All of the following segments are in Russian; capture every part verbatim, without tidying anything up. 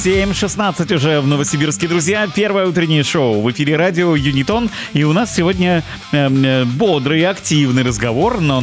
семь шестнадцать уже в Новосибирске, друзья. Первое утреннее шоу в эфире радио Юнитон. И у нас сегодня э, бодрый, активный разговор, но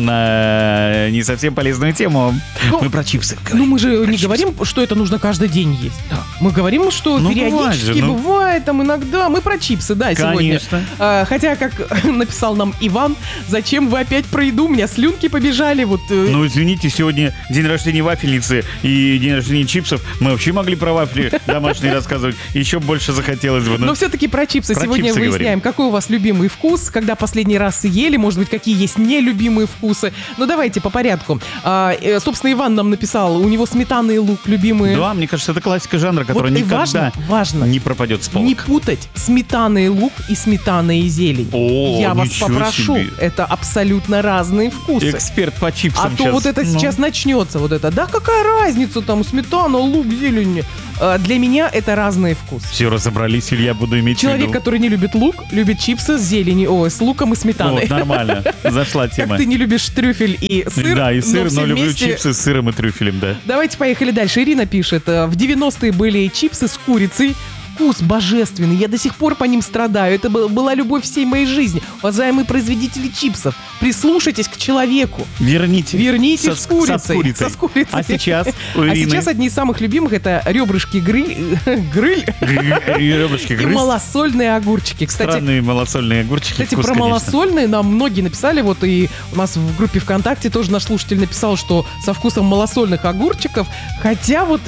на не совсем полезную тему. Ну, мы про чипсы говорим. Ну, мы же про не чипсы. говорим, что это нужно каждый день есть. Да. Мы говорим, что ну, периодически бывает, же, ну... бывает, там иногда. Мы про чипсы, да, сегодня. Конечно. А, хотя, как написал нам Иван, зачем вы опять про еду? У меня слюнки побежали. Вот, э... Ну, извините, сегодня день рождения вафельницы и день рождения чипсов. Мы вообще могли про вафли домашние рассказывать. Еще больше захотелось бы. Но, но все-таки про чипсы про сегодня чипсы выясняем. Говорим. Какой у вас любимый вкус, когда последний раз ели, может быть, какие есть нелюбимые вкусы. Ну, давайте по порядку. А, э, собственно, Иван нам написал, у него сметана и лук любимые. Да, мне кажется, это классика жанра, которая вот никогда важно, важно не пропадет с полок. Не путать сметана и лук и сметана и зелень. О, я вас ничего попрошу, себе. Это абсолютно разные вкусы. Эксперт по чипсам А то сейчас. вот это ну. сейчас начнется, вот это. Да какая разница, там сметана, лук, зелень. А, для меня это разные вкусы. Все, разобрались, Илья, буду иметь в виду. Человек, который не любит лук, любит чипсы с зеленью, ой, с луком и сметаной. Вот, нормально, зашла тема. Как ты не любишь трюфель и сыр, Да, и сыр, но, но люблю вместе... чипсы с сыром и трюфелем, да. Давайте поехали дальше. Ирина пишет, в девяностые были чипсы с курицей. Вкус божественный, я до сих пор по ним страдаю. Это была любовь всей моей жизни. Уважаемые производители чипсов, прислушайтесь к человеку. Верните. Верните со, с курицей. Со с курицей. Со с курицей. А сейчас у А Ирины... сейчас одни из самых любимых это ребрышки гриль, гриль ребрышки и грызть. малосольные огурчики. Кстати, Странные малосольные огурчики. Кстати, вкус, про конечно. малосольные нам многие написали, вот и у нас в группе ВКонтакте тоже наш слушатель написал, что со вкусом малосольных огурчиков, хотя вот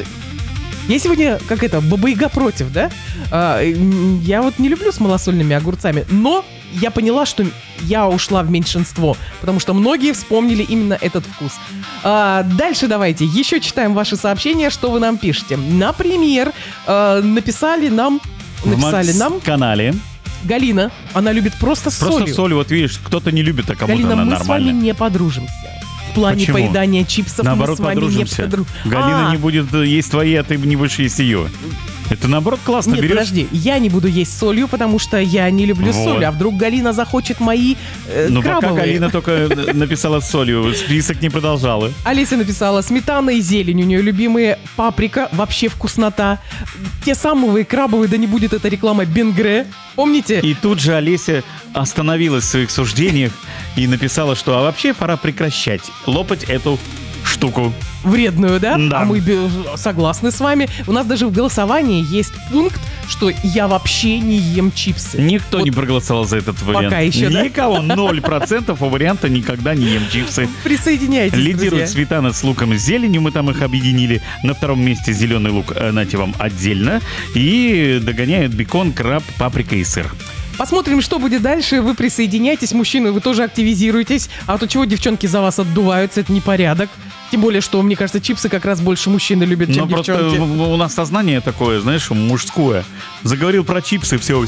я сегодня, как это, Баба-Яга против, да? А, я вот не люблю с малосольными огурцами, но я поняла, что я ушла в меньшинство, потому что многие вспомнили именно этот вкус. А, дальше давайте, еще читаем ваши сообщения, что вы нам пишете. Например, а, написали нам, написали в нам... канале. Галина, она любит просто, Просто солью. соль, вот видишь, кто-то не любит, а кому-то Галина, она мы нормальная. с вами не подружимся. В плане Почему? поедания чипсов Наоборот, мы с вами подружимся. не подружимся. Галина а, не будет есть твои, а ты не будешь есть ее. Это наоборот классно. Нет, берешь... подожди, я не буду есть солью, потому что я не люблю Вот. соль. А вдруг Галина захочет мои э, Ну, крабовые? пока Галина только написала с солью, список не продолжала. Олеся написала, сметана и зелень у нее любимые, паприка, вообще вкуснота. Те самые крабовые, да не будет эта реклама, бенгре. Помните? И тут же Олеся остановилась в своих суждениях и написала, что а вообще пора прекращать лопать эту штуку. Вредную, да? Да. А мы бе- согласны с вами. У нас даже в голосовании есть пункт, что я вообще не ем чипсы. Никто Вот не проголосовал за этот вариант. пока еще, да? Никого, ноль процентов у варианта никогда не ем чипсы. Присоединяйтесь, Лидирует друзья. сметана с луком и зеленью, мы там их объединили. На втором месте зеленый лук, э, нате вам, отдельно. И догоняют бекон, краб, паприка и сыр. Посмотрим, что будет дальше. Вы присоединяйтесь, мужчины, вы тоже активизируйтесь. А то чего девчонки за вас отдуваются, это непорядок. Тем более, что, мне кажется, чипсы как раз больше мужчины любят, чем Но просто девчонки. у нас сознание такое, знаешь, мужское. Заговорил про чипсы, все,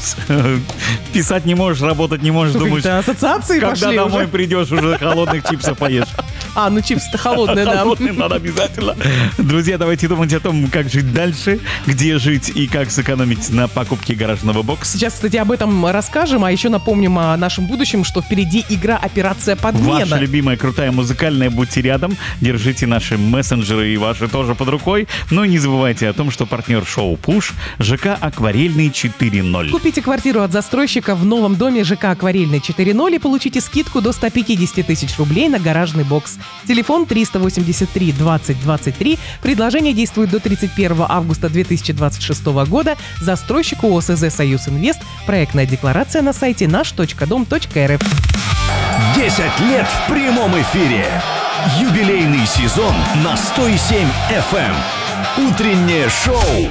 писать не можешь, работать не можешь, думаешь, Какие-то ассоциации когда пошли домой уже. придешь, уже холодных чипсов поешь. А, ну чипсы-то холодные, да. Холодные надо обязательно. Друзья, давайте думать о том, как жить дальше, где жить и как сэкономить на покупке гаражного бокса. Сейчас, кстати, об этом расскажем, а еще напомним о нашем будущем, что впереди игра «Операция подмена». Ваша любимая крутая музыкальная, будьте рядом, держите наши мессенджеры и ваши тоже под рукой. Но не забывайте о том, что партнер шоу «Пуш» ЖК «Акварельный четыре ноль». Купите квартиру от застройщика в новом доме ЖК «Акварельный четыре ноль» и получите скидку до сто пятьдесят тысяч рублей на гаражный бокс. Телефон триста восемьдесят три двадцать двадцать три. Предложение действует до тридцать первого августа две тысячи двадцать шестого года. Застройщик ООО СЗ «Союз Инвест». Проектная декларация на сайте наш точка дом точка рф. десять лет в прямом эфире. Юбилейный сезон на сто семь эф эм. Утреннее шоу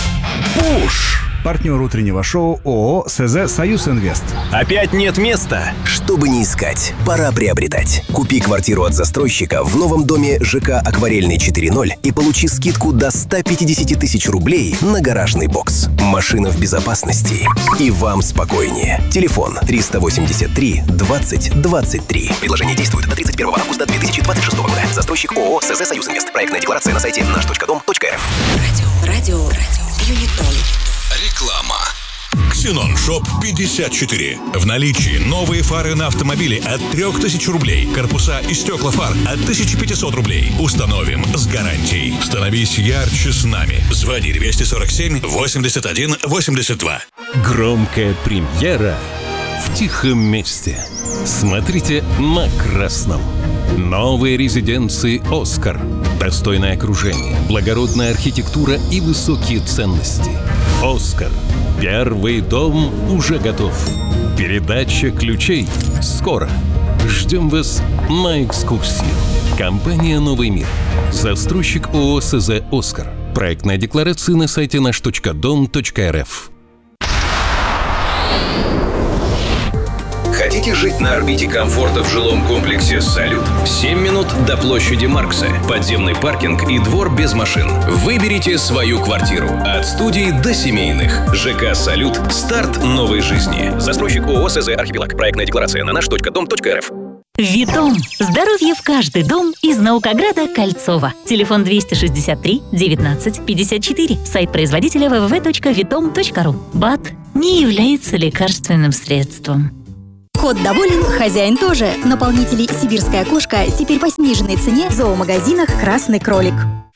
«Пуш». Партнер утреннего шоу ООО СЗ «Союз Инвест». Опять нет места? Чтобы не искать, пора приобретать. Купи квартиру от застройщика в новом доме ЖК «Акварельный четыре ноль» и получи скидку до сто пятьдесят тысяч рублей на гаражный бокс. Машина в безопасности. И вам спокойнее. Телефон триста восемьдесят три двадцать двадцать три. Предложение действует до тридцать первого августа две тысячи двадцать шестого года. Застройщик ООО СЗ «Союз Инвест». Проектная декларация на сайте наш точка дом точка рф. Радио, радио, радио, Юнитон. Реклама. Ксенон Шоп пятьдесят четыре. В наличии новые фары на автомобили от трех тысяч рублей. Корпуса и стекла фар от тысячи пятисот рублей. Установим с гарантией. Становись ярче с нами. Звони двести сорок семь восемьдесят один восемьдесят два. Громкая премьера в тихом месте. Смотрите на красном. Новые резиденции «Оскар». Достойное окружение, благородная архитектура и высокие ценности. «Оскар». Первый дом уже готов. Передача ключей скоро. Ждем вас на экскурсию. Компания «Новый мир». Застройщик ООО СЗ «Оскар». Проектная декларация на сайте наш точка дом точка эр эф. Хотите жить на орбите комфорта в жилом комплексе «Салют»? семь минут до площади Маркса, подземный паркинг и двор без машин. Выберите свою квартиру. От студий до семейных. ЖК «Салют». Старт новой жизни. Застройщик ООО СЗ «Архипелаг». Проектная декларация на наш точка дом точка эр эф. Витом. Здоровье в каждый дом из Наукограда Кольцова. Телефон двести шестьдесят три девятнадцать пятьдесят четыре. Сайт производителя дабл ю дабл ю дабл ю точка витом точка ру. БАД не является лекарственным средством. Кот доволен, хозяин тоже. Наполнители «Сибирская кошка» теперь по сниженной цене в зоомагазинах «Красный кролик».